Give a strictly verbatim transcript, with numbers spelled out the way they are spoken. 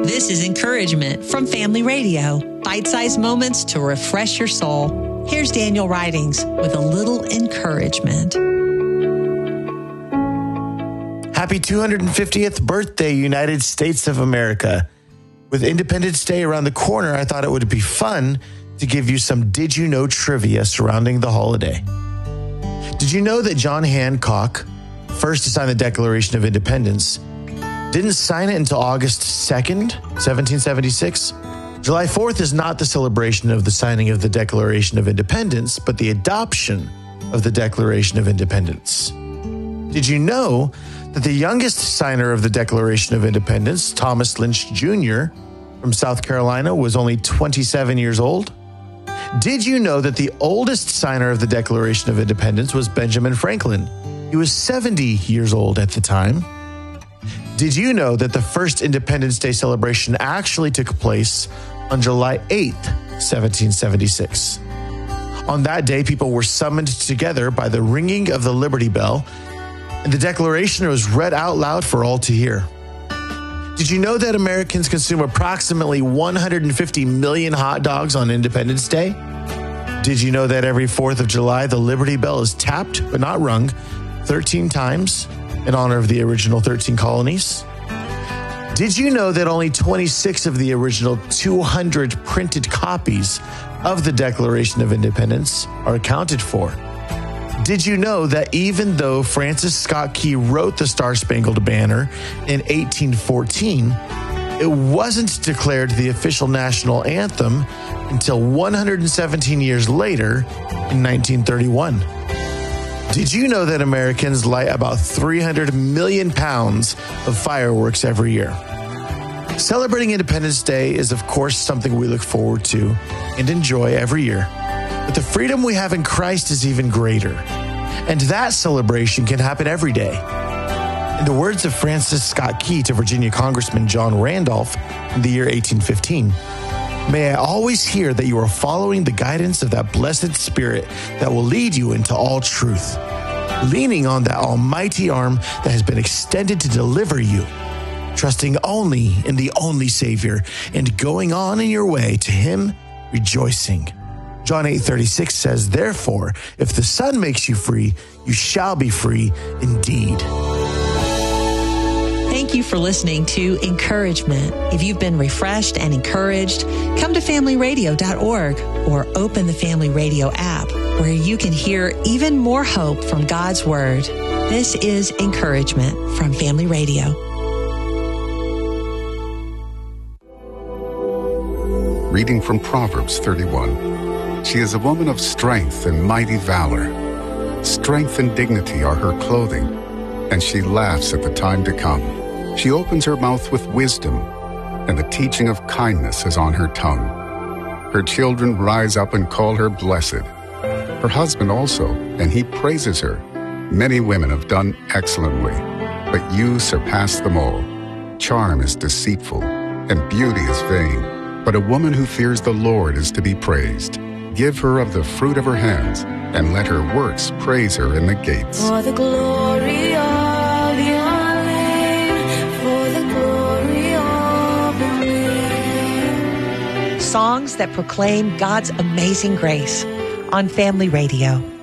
This is Encouragement from Family Radio. Bite-sized moments to refresh your soul. Here's Daniel Ridings with a little encouragement. Happy two hundred fiftieth birthday, United States of America. With Independence Day around the corner, I thought it would be fun to give you some Did You Know trivia surrounding the holiday. Did you know that John Hancock, first to sign the Declaration of Independence, didn't sign it until August second, seventeen seventy-six? July fourth is not the celebration of the signing of the Declaration of Independence, but the adoption of the Declaration of Independence. Did you know that the youngest signer of the Declaration of Independence, Thomas Lynch Junior from South Carolina, was only twenty-seven years old? Did you know that the oldest signer of the Declaration of Independence was Benjamin Franklin? He was seventy years old at the time. Did you know that the first Independence Day celebration actually took place on July eighth, seventeen seventy-six? On that day, people were summoned together by the ringing of the Liberty Bell, and the Declaration was read out loud for all to hear. Did you know that Americans consume approximately one hundred fifty million hot dogs on Independence Day? Did you know that every fourth of July, the Liberty Bell is tapped, but not rung, thirteen times in honor of the original thirteen colonies? Did you know that only twenty-six of the original two hundred printed copies of the Declaration of Independence are accounted for? Did you know that even though Francis Scott Key wrote the Star-Spangled Banner in eighteen fourteen, it wasn't declared the official national anthem until one hundred seventeen years later in nineteen thirty-one? Did you know that Americans light about three hundred million pounds of fireworks every year? Celebrating Independence Day is, of course, something we look forward to and enjoy every year. But the freedom we have in Christ is even greater. And that celebration can happen every day. In the words of Francis Scott Key to Virginia Congressman John Randolph in the year eighteen fifteen, may I always hear that you are following the guidance of that blessed Spirit that will lead you into all truth, leaning on that almighty arm that has been extended to deliver you, trusting only in the only Savior, and going on in your way to Him rejoicing. John eight thirty-six says, therefore, if the Son makes you free, you shall be free indeed. Thank you for listening to Encouragement. If you've been refreshed and encouraged, come to family radio dot org or open the Family Radio app where you can hear even more hope from God's Word. This is Encouragement from Family Radio. Reading from Proverbs thirty-one. She is a woman of strength and mighty valor. Strength and dignity are her clothing, and she laughs at the time to come. She opens her mouth with wisdom, and the teaching of kindness is on her tongue. Her children rise up and call her blessed. Her husband also, and he praises her. Many women have done excellently, but you surpass them all. Charm is deceitful, and beauty is vain, but a woman who fears the Lord is to be praised. Give her of the fruit of her hands, and let her works praise her in the gates. For the glory of your name, for the glory of your name. Songs that proclaim God's amazing grace on Family Radio.